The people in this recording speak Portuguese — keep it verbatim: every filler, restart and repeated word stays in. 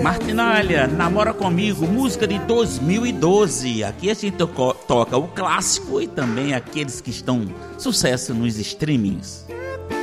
Martinalha, Namora Comigo, música de dois mil e doze. Aqui a gente to- toca o clássico e também aqueles que estão sucesso nos streamings.